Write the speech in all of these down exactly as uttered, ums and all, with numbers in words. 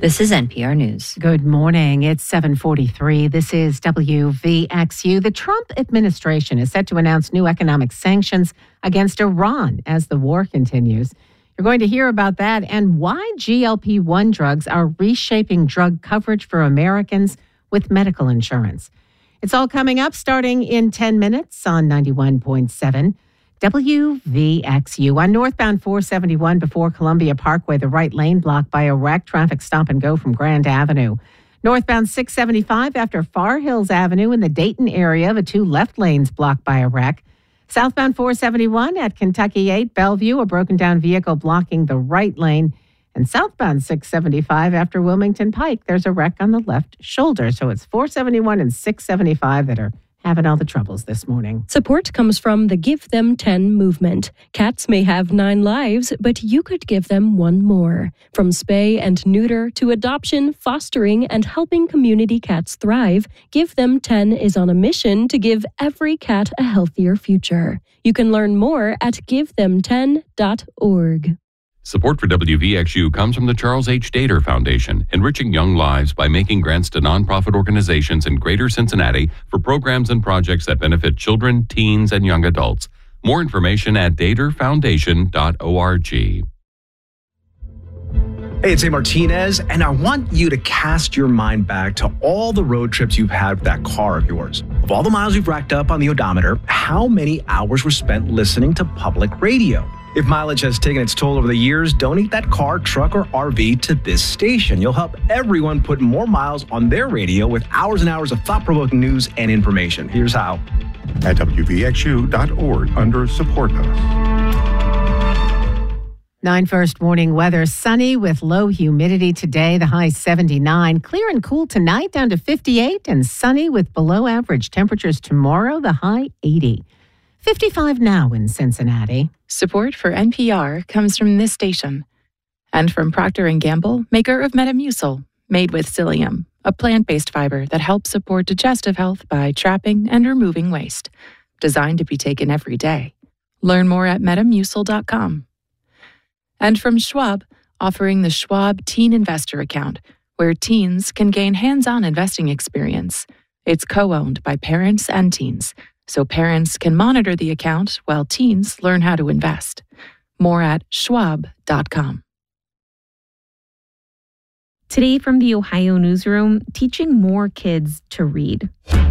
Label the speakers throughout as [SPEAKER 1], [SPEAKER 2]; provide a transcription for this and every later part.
[SPEAKER 1] This is N P R News.
[SPEAKER 2] Good morning. It's seven forty-three. This is W V X U. The Trump administration is set to announce new economic sanctions against Iran as the war continues. You're going to hear about that and why G L P one drugs are reshaping drug coverage for Americans with medical insurance. It's all coming up starting in ten minutes on ninety-one point seven W V X U. On northbound four seventy-one before Columbia Parkway, the right lane blocked by a wreck. Traffic stop and go from Grand Avenue. Northbound six seventy-five after Far Hills Avenue in the Dayton area, the two left lanes blocked by a wreck. Southbound four seventy-one at Kentucky eight, Bellevue, a broken down vehicle blocking the right lane. And southbound six seventy-five after Wilmington Pike, there's a wreck on the left shoulder. So it's four seventy-one and six seventy-five that are having all the troubles this morning.
[SPEAKER 3] Support comes from the Give Them ten movement. Cats may have nine lives, but you could give them one more. From spay and neuter to adoption, fostering, and helping community cats thrive, Give Them ten is on a mission to give every cat a healthier future. You can learn more at give them ten dot org.
[SPEAKER 4] Support for W V X U comes from the Charles H. Dater Foundation, enriching young lives by making grants to nonprofit organizations in Greater Cincinnati for programs and projects that benefit children, teens, and young adults. More information at dater foundation dot org.
[SPEAKER 5] Hey, it's A. Martinez, and I want you to cast your mind back to all the road trips you've had with that car of yours. Of all the miles you've racked up on the odometer, how many hours were spent listening to public radio? If mileage has taken its toll over the years, donate that car, truck, or R V to this station. You'll help everyone put more miles on their radio with hours and hours of thought-provoking news and information. Here's how.
[SPEAKER 6] At W V X U dot org under Support Us.
[SPEAKER 2] nine first morning weather. Sunny with low humidity today. The high seventy-nine. Clear and cool tonight down to fifty-eight. And sunny with below average temperatures tomorrow. The high eighty. fifty-five now in Cincinnati.
[SPEAKER 7] Support for N P R comes from this station and from Procter and Gamble, maker of Metamucil, made with psyllium, a plant-based fiber that helps support digestive health by trapping and removing waste. Designed to be taken every day. Learn more at metamucil dot com. And from Schwab, offering the Schwab Teen Investor Account, where teens can gain hands-on investing experience. It's co-owned by parents and teens, so parents can monitor the account while teens learn how to invest. More at schwab dot com.
[SPEAKER 8] Today from the Ohio Newsroom, teaching more kids to read.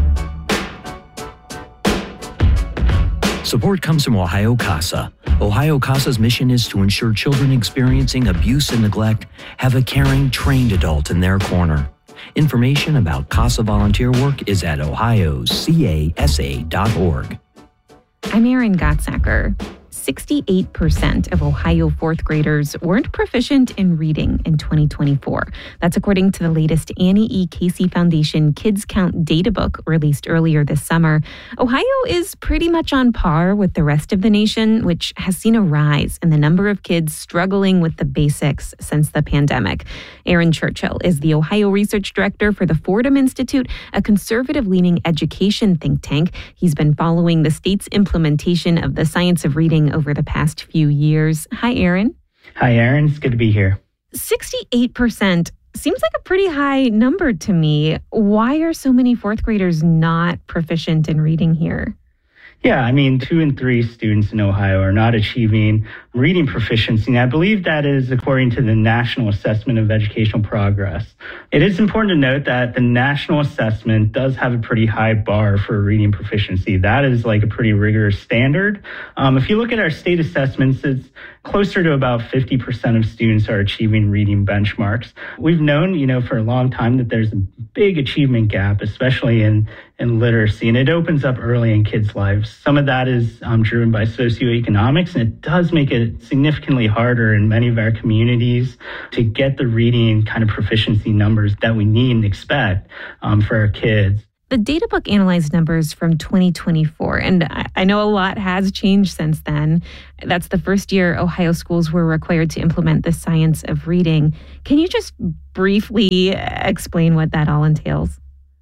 [SPEAKER 9] Support comes from Ohio CASA. Ohio CASA's mission is to ensure children experiencing abuse and neglect have a caring, trained adult in their corner. Information about CASA volunteer work is at ohio casa dot org.
[SPEAKER 8] I'm Erin Gottsacker. sixty-eight percent of Ohio fourth graders weren't proficient in reading in twenty twenty-four. That's according to the latest Annie E. Casey Foundation Kids Count Databook released earlier this summer. Ohio is pretty much on par with the rest of the nation, which has seen a rise in the number of kids struggling with the basics since the pandemic. Aaron Churchill is the Ohio Research Director for the Fordham Institute, a conservative-leaning education think tank. He's been following the state's implementation of the science of reading over the past few years. Hi, Aaron.
[SPEAKER 10] Hi, Aaron. It's good to be here.
[SPEAKER 8] sixty-eight percent seems like a pretty high number to me. Why are so many fourth graders not proficient in reading here?
[SPEAKER 10] Yeah, I mean, two in three students in Ohio are not achieving reading proficiency. And I believe that is according to the National Assessment of Educational Progress. It is important to note that the National Assessment does have a pretty high bar for reading proficiency. That is like a pretty rigorous standard. Um, if you look at our state assessments, it's closer to about fifty percent of students are achieving reading benchmarks. We've known, you know, for a long time that there's a big achievement gap, especially in, in literacy, and it opens up early in kids' lives. Some of that is um, driven by socioeconomics, and it does make it significantly harder in many of our communities to get the reading kind of proficiency numbers that we need and expect um, for our kids.
[SPEAKER 8] The Databook analyzed numbers from twenty twenty-four, and I know a lot has changed since then. That's the first year Ohio schools were required to implement the science of reading. Can you just briefly explain what that all entails?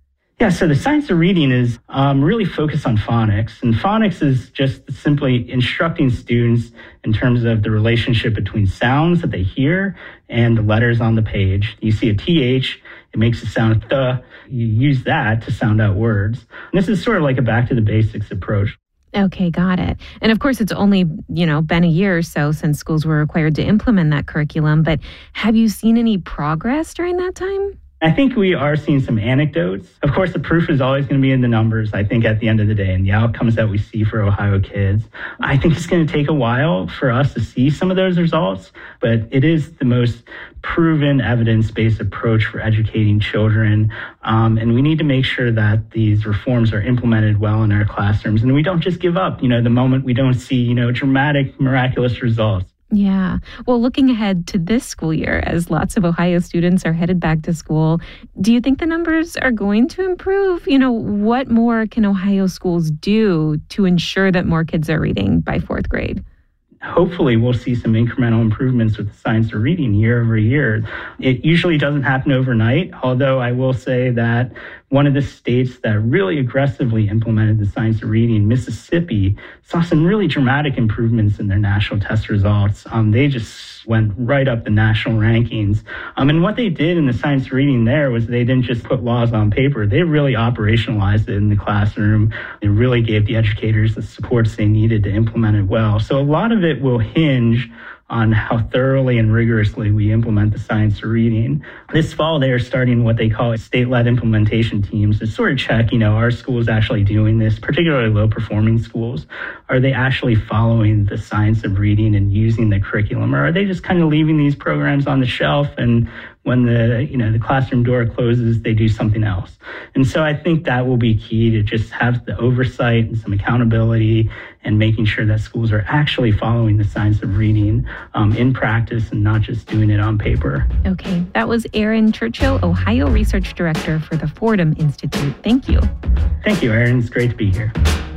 [SPEAKER 10] Yeah, so the science of reading is um, really focused on phonics. And phonics is just simply instructing students in terms of the relationship between sounds that they hear and the letters on the page. You see a T H, it makes it sound th. You use that to sound out words. And this is sort of like a back to the basics approach.
[SPEAKER 8] Okay, got it. And of course, it's only, you know, been a year or so since schools were required to implement that curriculum. But have you seen any progress during that time?
[SPEAKER 10] I think we are seeing some anecdotes. Of course, the proof is always going to be in the numbers, I think, at the end of the day, and the outcomes that we see for Ohio kids. I think it's going to take a while for us to see some of those results, but it is the most proven evidence-based approach for educating children. Um, and we need to make sure that these reforms are implemented well in our classrooms. And we don't just give up, you know, the moment we don't see, you know, dramatic, miraculous results.
[SPEAKER 8] Yeah. Well, looking ahead to this school year, as lots of Ohio students are headed back to school, do you think the numbers are going to improve? You know, what more can Ohio schools do to ensure that more kids are reading by fourth grade?
[SPEAKER 10] Hopefully we'll see some incremental improvements with the science of reading year over year. It usually doesn't happen overnight, although I will say that one of the states that really aggressively implemented the science of reading, Mississippi, saw some really dramatic improvements in their national test results. Um, they just went right up the national rankings. Um, and what they did in the science of reading there was they didn't just put laws on paper. They really operationalized it in the classroom. They really gave the educators the supports they needed to implement it well. So a lot of it will hinge on how thoroughly and rigorously we implement the science of reading. This fall, they are starting what they call state-led implementation teams to sort of check, you know, are schools actually doing this, particularly low-performing schools? Are they actually following the science of reading and using the curriculum, or are they just kind of leaving these programs on the shelf, and when the, you know, the classroom door closes, they do something else? And so I think that will be key, to just have the oversight and some accountability and making sure that schools are actually following the science of reading um, in practice and not just doing it on paper.
[SPEAKER 8] Okay, that was Aaron Churchill, Ohio Research Director for the Fordham Institute. Thank you.
[SPEAKER 10] Thank you, Aaron. It's great to be here.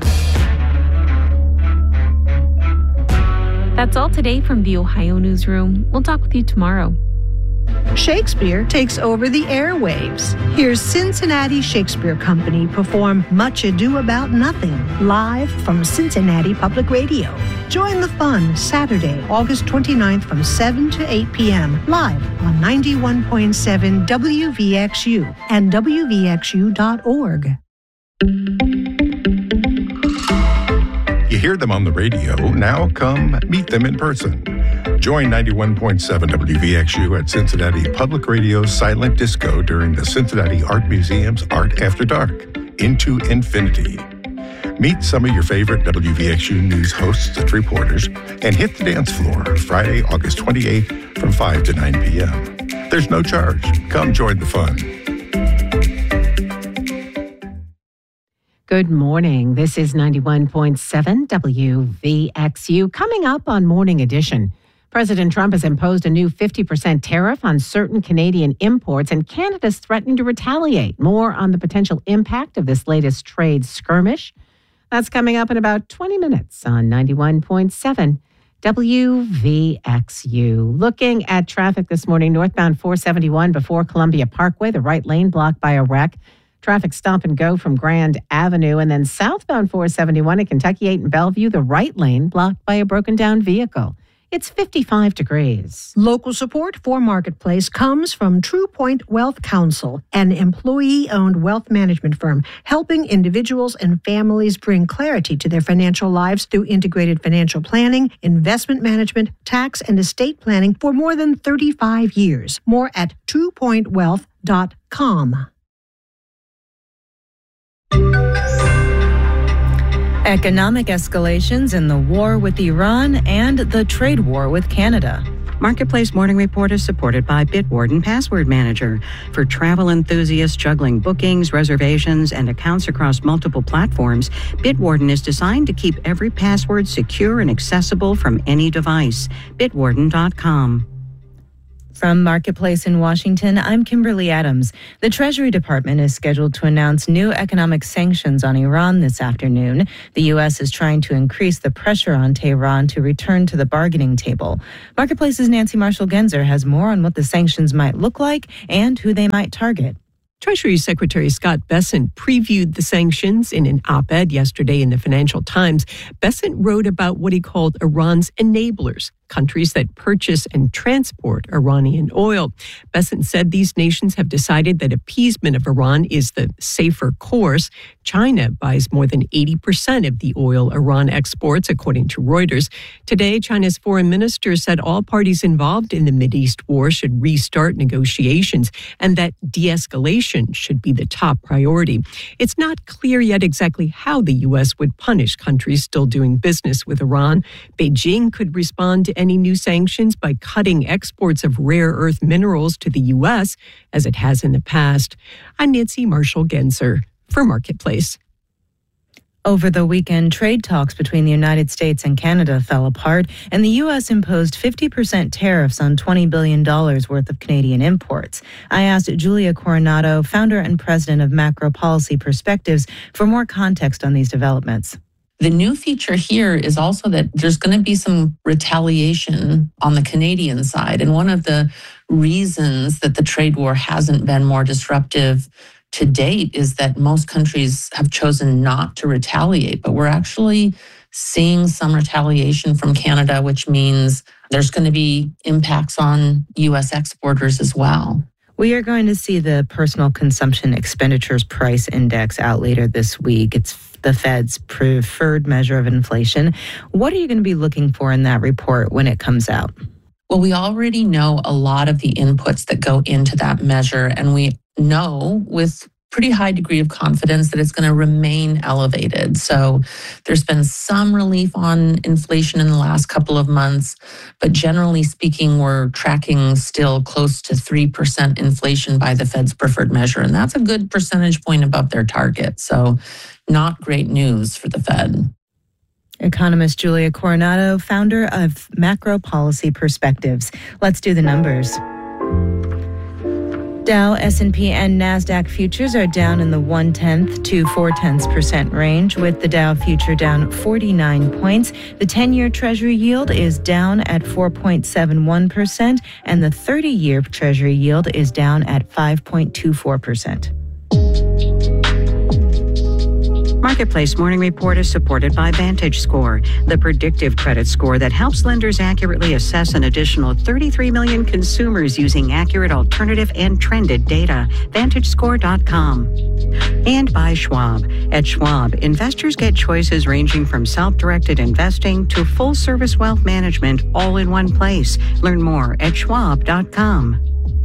[SPEAKER 8] That's all today from the Ohio Newsroom. We'll talk with you tomorrow.
[SPEAKER 1] Shakespeare takes over the airwaves. Here's Cincinnati Shakespeare Company perform Much Ado About Nothing, live from Cincinnati Public Radio. Join the fun Saturday, August twenty-ninth from seven to eight p.m. live on ninety-one point seven W V X U and W V X U dot org.
[SPEAKER 6] You hear them on the radio. Now come meet them in person. Join ninety-one point seven W V X U at Cincinnati Public Radio's Silent Disco during the Cincinnati Art Museum's Art After Dark, Into Infinity. Meet some of your favorite W V X U News hosts and reporters and hit the dance floor Friday, August twenty-eighth from five to nine p.m. There's no charge. Come join the fun.
[SPEAKER 2] Good morning. This is ninety-one point seven W V X U. Coming up on Morning Edition, President Trump has imposed a new fifty percent tariff on certain Canadian imports, and Canada's threatening to retaliate. More on the potential impact of this latest trade skirmish. That's coming up in about twenty minutes on ninety-one point seven W V X U. Looking at traffic this morning, northbound four seventy-one before Columbia Parkway, the right lane blocked by a wreck. Traffic stop and go from Grand Avenue, and then southbound four seventy-one at Kentucky eight and Bellevue, the right lane blocked by a broken down vehicle. It's fifty-five degrees.
[SPEAKER 1] Local support for Marketplace comes from True Point Wealth Counsel, an employee-owned wealth management firm helping individuals and families bring clarity to their financial lives through integrated financial planning, investment management, tax, and estate planning for more than thirty-five years. More at true point wealth dot com.
[SPEAKER 11] Economic escalations in the war with Iran and the trade war with Canada.
[SPEAKER 12] Marketplace Morning Report is supported by Bitwarden Password Manager. For travel enthusiasts juggling bookings, reservations, and accounts across multiple platforms, Bitwarden is designed to keep every password secure and accessible from any device. bitwarden dot com.
[SPEAKER 11] From Marketplace in Washington, I'm Kimberly Adams. The Treasury Department is scheduled to announce new economic sanctions on Iran this afternoon. The U S is trying to increase the pressure on Tehran to return to the bargaining table. Marketplace's Nancy Marshall-Genzer has more on what the sanctions might look like and who they might target.
[SPEAKER 13] Treasury Secretary Scott Bessent previewed the sanctions in an op-ed yesterday in the Financial Times. Bessent wrote about what he called Iran's enablers, countries that purchase and transport Iranian oil. Bessent said these nations have decided that appeasement of Iran is the safer course. China buys more than eighty percent of the oil Iran exports, according to Reuters. Today, China's foreign minister said all parties involved in the Mideast war should restart negotiations and that de-escalation should be the top priority. It's not clear yet exactly how the U S would punish countries still doing business with Iran. Beijing could respond to any new sanctions by cutting exports of rare earth minerals to the U S, as it has in the past. I'm Nancy Marshall-Genzer for Marketplace.
[SPEAKER 11] Over the weekend, trade talks between the United States and Canada fell apart, and the U S imposed fifty percent tariffs on twenty billion dollars worth of Canadian imports. I asked Julia Coronado, founder and president of Macro Policy Perspectives, for more context on these developments.
[SPEAKER 14] The new feature here is also that there's going to be some retaliation on the Canadian side. And one of the reasons that the trade war hasn't been more disruptive to date is that most countries have chosen not to retaliate. But we're actually seeing some retaliation from Canada, which means there's going to be impacts on U S exporters as well.
[SPEAKER 11] We are going to see the Personal Consumption Expenditures Price Index out later this week. It's the Fed's preferred measure of inflation. What are you going to be looking for in that report when it comes out?
[SPEAKER 14] Well, we already know a lot of the inputs that go into that measure, and we know with pretty high degree of confidence that it's going to remain elevated. So there's been some relief on inflation in the last couple of months, but generally speaking, we're tracking still close to three percent inflation by the Fed's preferred measure, and that's a good percentage point above their target. So not great news for the Fed.
[SPEAKER 11] Economist Julia Coronado, founder of Macro Policy Perspectives. Let's do the numbers. Dow, S and P, and NASDAQ futures are down in the one-tenth to four-tenths percent range, with the Dow future down forty-nine points. The ten-year Treasury yield is down at four point seven one percent, and the thirty-year Treasury yield is down at five point two four percent.
[SPEAKER 12] Marketplace Morning Report is supported by VantageScore, the predictive credit score that helps lenders accurately assess an additional thirty-three million consumers using accurate alternative and trended data. Vantage Score dot com. And by Schwab. At Schwab, investors get choices ranging from self-directed investing to full-service wealth management all in one place. Learn more at Schwab dot com.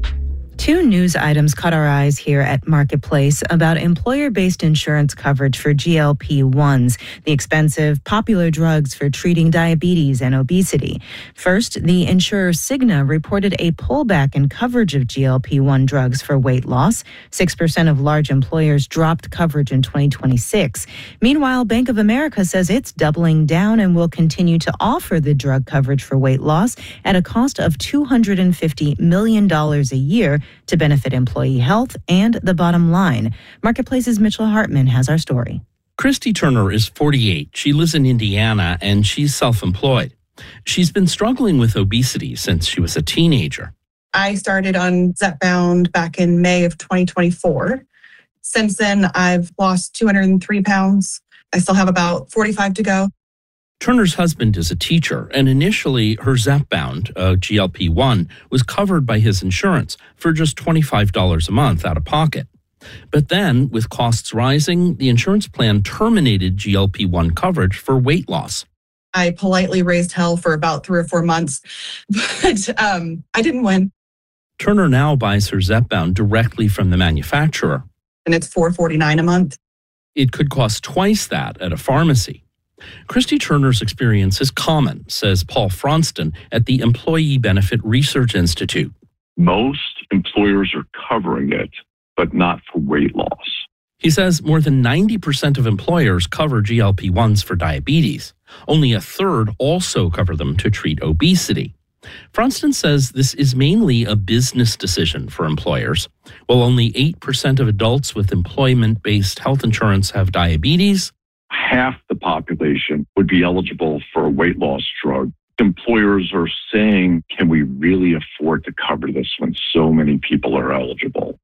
[SPEAKER 11] Two news items caught our eyes here at Marketplace about employer-based insurance coverage for G L P ones, the expensive, popular drugs for treating diabetes and obesity. First, the insurer Cigna reported a pullback in coverage of G L P one drugs for weight loss. six percent of large employers dropped coverage in twenty twenty-six. Meanwhile, Bank of America says it's doubling down and will continue to offer the drug coverage for weight loss at a cost of two hundred fifty million dollars a year to benefit employee health and the bottom line. Marketplace's Mitchell Hartman has our story.
[SPEAKER 15] Christy Turner is forty-eight. She lives in Indiana and she's self-employed. She's been struggling with obesity since she was a teenager.
[SPEAKER 16] I started on Zepbound back in May of twenty twenty-four. Since then, I've lost two hundred three pounds. I still have about forty-five to go.
[SPEAKER 15] Turner's husband is a teacher, and initially her Zepbound, a G L P one, was covered by his insurance for just twenty-five dollars a month out of pocket. But then, with costs rising, the insurance plan terminated G L P one coverage for weight loss.
[SPEAKER 16] I politely raised hell for about three or four months, but um, I didn't win.
[SPEAKER 15] Turner now buys her Zepbound directly from the manufacturer.
[SPEAKER 16] And it's four hundred forty-nine dollars a month.
[SPEAKER 15] It could cost twice that at a pharmacy. Christy Turner's experience is common, says Paul Fronston at the Employee Benefit Research Institute.
[SPEAKER 17] Most employers are covering it, but not for weight loss.
[SPEAKER 15] He says more than ninety percent of employers cover G L P ones for diabetes. Only a third also cover them to treat obesity. Fronston says this is mainly a business decision for employers. While only eight percent of adults with employment-based health insurance have diabetes,
[SPEAKER 17] half the population would be eligible for a weight loss drug. Employers are saying, can we really afford to cover this when so many people are eligible?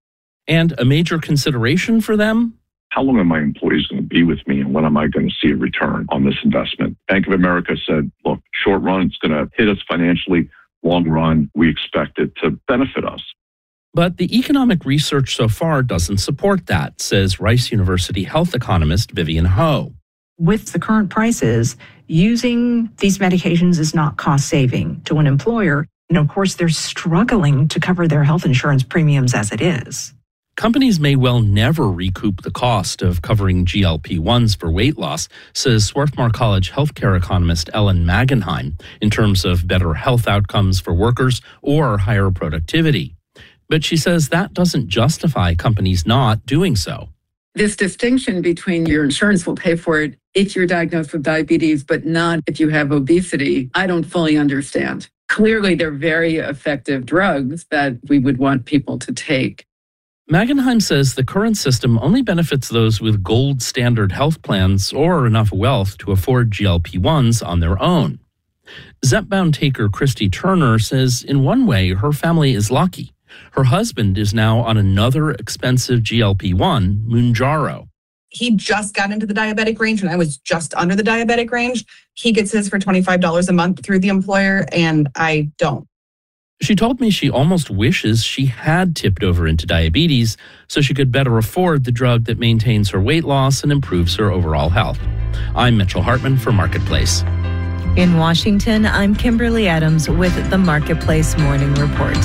[SPEAKER 15] And a major consideration for them?
[SPEAKER 17] How long are my employees going to be with me, and when am I going to see a return on this investment? Bank of America said, look, short run, it's going to hit us financially. Long run, we expect it to benefit us.
[SPEAKER 15] But the economic research so far doesn't support that, says Rice University health economist Vivian Ho.
[SPEAKER 18] With the current prices, using these medications is not cost-saving to an employer. And of course, they're struggling to cover their health insurance premiums as it is.
[SPEAKER 15] Companies may well never recoup the cost of covering G L P ones for weight loss, says Swarthmore College healthcare economist Ellen Magenheim, in terms of better health outcomes for workers or higher productivity. But she says that doesn't justify companies not doing so.
[SPEAKER 19] This distinction between your insurance will pay for it if you're diagnosed with diabetes, but not if you have obesity, I don't fully understand. Clearly, they're very effective drugs that we would want people to take.
[SPEAKER 15] Magenheim says the current system only benefits those with gold standard health plans or enough wealth to afford G L P ones on their own. Zepbound taker Christy Turner says in one way her family is lucky. Her husband is now on another expensive G L P one, Mounjaro.
[SPEAKER 16] He just got into the diabetic range and I was just under the diabetic range. He gets his for twenty-five dollars a month through the employer and I don't.
[SPEAKER 15] She told me she almost wishes she had tipped over into diabetes so she could better afford the drug that maintains her weight loss and improves her overall health. I'm Mitchell Hartman for Marketplace.
[SPEAKER 11] In Washington, I'm Kimberly Adams with the Marketplace Morning Report.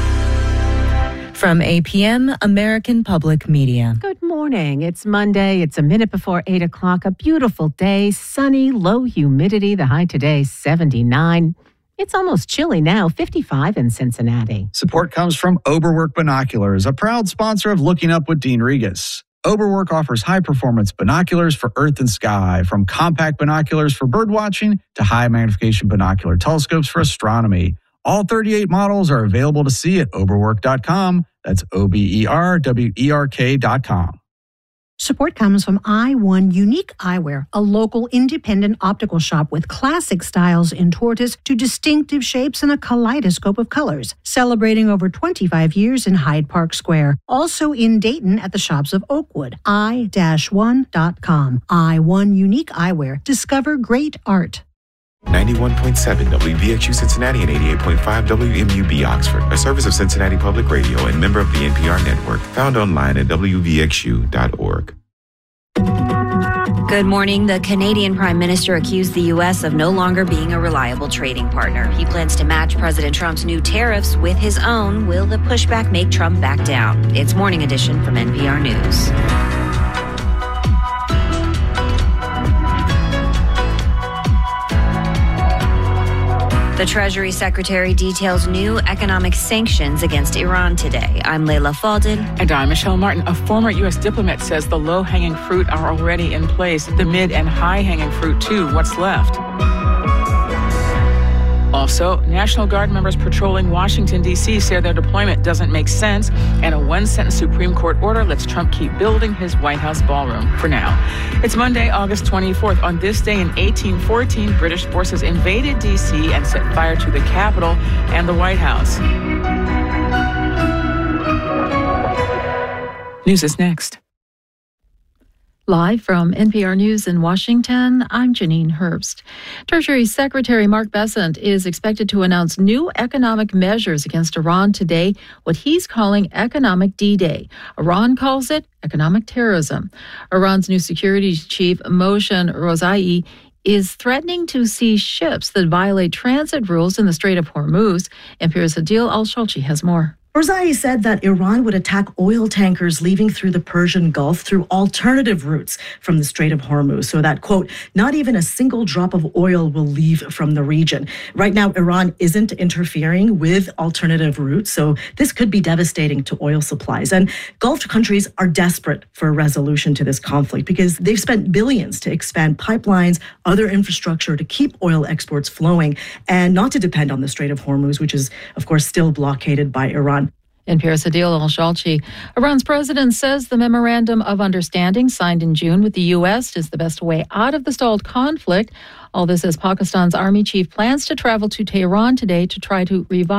[SPEAKER 11] From A P M, American Public Media.
[SPEAKER 2] Good morning. It's Monday. It's a minute before eight o'clock. A beautiful day, sunny, low humidity. The high today, seventy-nine. It's almost chilly now, fifty-five in Cincinnati.
[SPEAKER 20] Support comes from Oberwerk Binoculars, a proud sponsor of Looking Up with Dean Regas. Oberwerk offers high-performance binoculars for earth and sky, from compact binoculars for birdwatching to high-magnification binocular telescopes for astronomy. All thirty-eight models are available to see at oberwerk dot com. That's O B E R W E R K dot com.
[SPEAKER 1] Support comes from I one Unique Eyewear, a local independent optical shop with classic styles in tortoise to distinctive shapes and a kaleidoscope of colors, celebrating over twenty-five years in Hyde Park Square. Also in Dayton at the shops of Oakwood. I one dot com. I one Unique Eyewear. Discover great art.
[SPEAKER 21] ninety-one point seven W V X U Cincinnati and eighty-eight point five W M U B Oxford, a service of Cincinnati Public Radio and member of the N P R network, found online at W V X U dot org.
[SPEAKER 22] Good morning. The Canadian Prime Minister accused the U S of no longer being a reliable trading partner. He plans to match President Trump's new tariffs with his own. Will the pushback make Trump back down? It's Morning Edition from N P R News. The Treasury Secretary details new economic sanctions against Iran today. I'm Leila Fadel.
[SPEAKER 23] And I'm Michelle Martin. A former U S diplomat says the low-hanging fruit are already in place. The mid- and high-hanging fruit, too. What's left? Also, National Guard members patrolling Washington, D C say their deployment doesn't make sense, and a one-sentence Supreme Court order lets Trump keep building his White House ballroom for now. It's Monday, August twenty-fourth. On this day in eighteen fourteen, British forces invaded D C and set fire to the Capitol and the White House. News is next.
[SPEAKER 24] Live from N P R News in Washington, I'm Janine Herbst. Treasury Secretary Mark Bessent is expected to announce new economic measures against Iran today, what he's calling Economic D-Day. Iran calls it economic terrorism. Iran's new security chief, Mohsen Rozai, is threatening to seize ships that violate transit rules in the Strait of Hormuz. N P R's Adil Al-Shalchi has more.
[SPEAKER 25] Rozai said that Iran would attack oil tankers leaving through the Persian Gulf through alternative routes from the Strait of Hormuz, so that, quote, not even a single drop of oil will leave from the region. Right now, Iran isn't interfering with alternative routes, so this could be devastating to oil supplies. And Gulf countries are desperate for a resolution to this conflict because they've spent billions to expand pipelines, other infrastructure to keep oil exports flowing and not to depend on the Strait of Hormuz, which is, of course, still blockaded by Iran.
[SPEAKER 24] N P R's Adil Al-Shalchi. Iran's president says the memorandum of understanding signed in June with the U S is the best way out of the stalled conflict. All this as Pakistan's army chief plans to travel to Tehran today to try to revive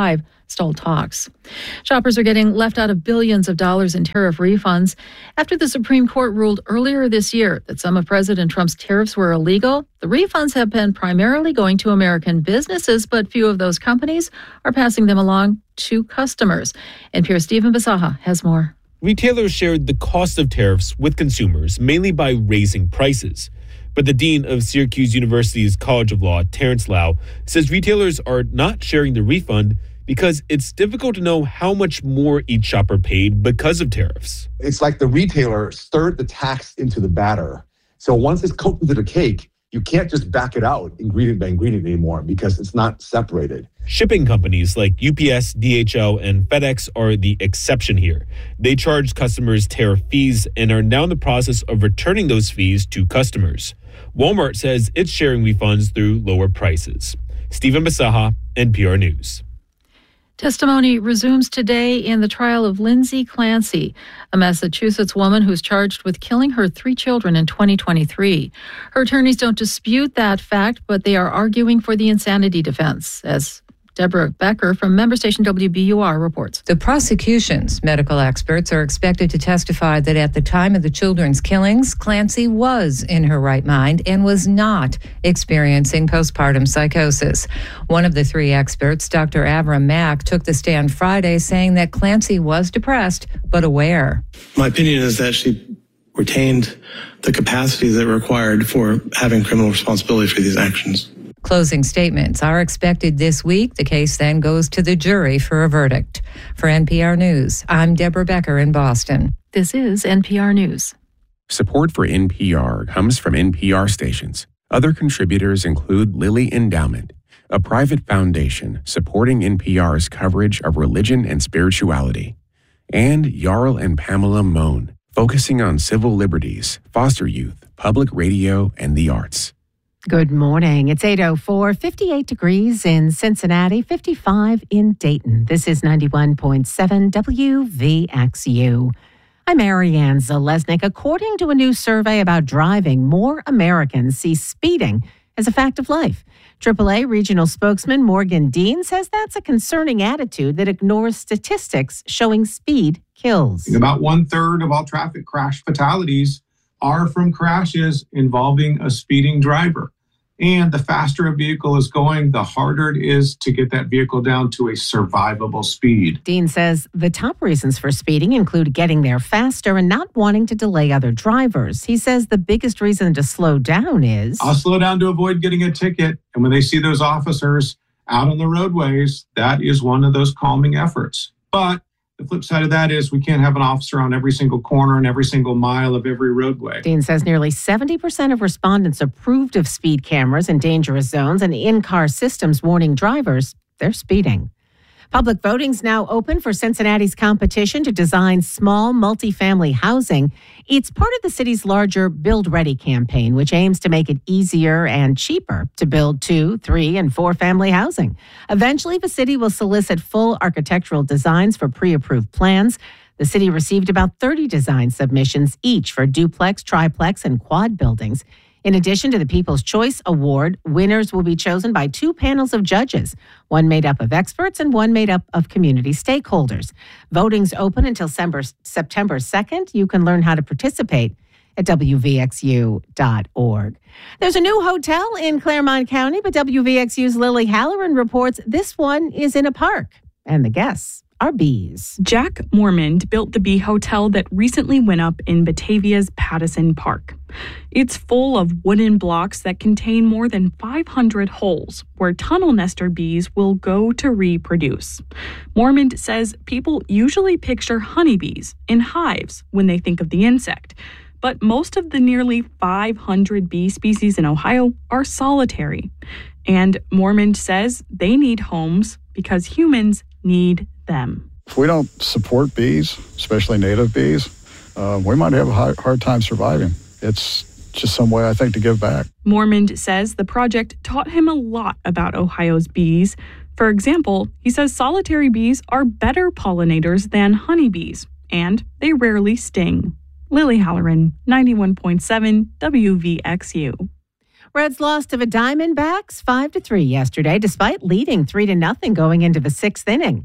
[SPEAKER 24] stalled talks. Shoppers are getting left out of billions of dollars in tariff refunds after the Supreme Court ruled earlier this year that some of President Trump's tariffs were illegal. The refunds have been primarily going to American businesses, but few of those companies are passing them along to customers. N P R's Stephen Bisaha has more.
[SPEAKER 3] Retailers shared the cost of tariffs with consumers, mainly by raising prices. But the dean of Syracuse University's College of Law, Terrence Lau, says retailers are not sharing the refund because it's difficult to know how much more each shopper paid because of tariffs.
[SPEAKER 4] It's like the retailer stirred the tax into the batter. So once it's cooked into the cake, you can't just back it out ingredient by ingredient anymore because it's not separated.
[SPEAKER 3] Shipping companies like U P S, D H L, and FedEx are the exception here. They charge customers tariff fees and are now in the process of returning those fees to customers. Walmart says it's sharing refunds through lower prices. Stephen Bisaha, N P R News.
[SPEAKER 24] Testimony resumes today in the trial of Lindsay Clancy, a Massachusetts woman who's charged with killing her three children in twenty twenty-three. Her attorneys don't dispute that fact, but they are arguing for the insanity defense, as Deborah Becker from member station W B U R reports.
[SPEAKER 5] The prosecution's medical experts are expected to testify that at the time of the children's killings, Clancy was in her right mind and was not experiencing postpartum psychosis. One of the three experts, Doctor Avram Mack, took the stand Friday saying that Clancy was depressed but aware.
[SPEAKER 7] My opinion is that she retained the capacity that required for having criminal responsibility for these actions.
[SPEAKER 5] Closing statements are expected this week. The case then goes to the jury for a verdict. For N P R News, I'm Deborah Becker in Boston.
[SPEAKER 24] This is N P R News.
[SPEAKER 9] Support for N P R comes from N P R stations. Other contributors include Lilly Endowment, a private foundation supporting N P R's coverage of religion and spirituality, and Jarl and Pamela Mohn, focusing on civil liberties, foster youth, public radio, and the arts.
[SPEAKER 2] Good morning. It's eight oh four, fifty-eight degrees in Cincinnati, fifty-five in Dayton. This is ninety-one point seven W V X U. I'm Marianne Zalesnik. According to a new survey about driving, more Americans see speeding as a fact of life. triple A regional spokesman Morgan Dean says that's a concerning attitude that ignores statistics showing speed kills.
[SPEAKER 26] About one third of all traffic crash fatalities are from crashes involving a speeding driver. And the faster a vehicle is going, the harder it is to get that vehicle down to a survivable speed.
[SPEAKER 2] Dean says the top reasons for speeding include getting there faster and not wanting to delay other drivers. He says the biggest reason to slow down is...
[SPEAKER 26] I'll slow down to avoid getting a ticket. And when they see those officers out on the roadways, that is one of those calming efforts. But the flip side of that is we can't have an officer on every single corner and every single mile of every roadway.
[SPEAKER 2] Dean says nearly seventy percent of respondents approved of speed cameras in dangerous zones and in-car systems warning drivers they're speeding. Public voting's now open for Cincinnati's competition to design small multifamily housing. It's part of the city's larger Build Ready campaign, which aims to make it easier and cheaper to build two, three, and four family housing. Eventually, the city will solicit full architectural designs for pre-approved plans. The city received about thirty design submissions each for duplex, triplex, and quad buildings. In addition to the People's Choice Award, winners will be chosen by two panels of judges, one made up of experts and one made up of community stakeholders. Voting's open until September second. You can learn how to participate at W V X U dot org. There's a new hotel in Claremont County, but W V X U's Lily Halloran reports this one is in a park, and the guests are bees.
[SPEAKER 27] Jack Mormond built the bee hotel that recently went up in Batavia's Pattison Park. It's full of wooden blocks that contain more than five hundred holes where tunnel nester bees will go to reproduce. Mormond says people usually picture honeybees in hives when they think of the insect, but most of the nearly five hundred bee species in Ohio are solitary. And Mormond says they need homes because humans need them.
[SPEAKER 28] If we don't support bees, especially native bees, uh, we might have a hard, hard time surviving. It's just some way, I think, to give back.
[SPEAKER 27] Mormond says the project taught him a lot about Ohio's bees. For example, he says solitary bees are better pollinators than honeybees, and they rarely sting. Lily Halloran, ninety-one point seven W V X U.
[SPEAKER 2] Reds lost to the Diamondbacks five to three yesterday, despite leading three to nothing going into the sixth inning.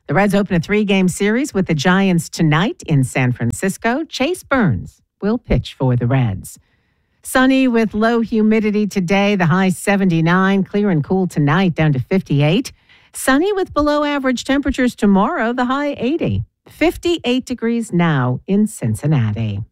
[SPEAKER 2] The Reds open a three-game series with the Giants tonight in San Francisco. Chase Burns will pitch for the Reds. Sunny with low humidity today, the high seventy-nine. Clear and cool tonight, down to fifty-eight. Sunny with below average temperatures tomorrow, the high eighty. fifty-eight degrees now in Cincinnati.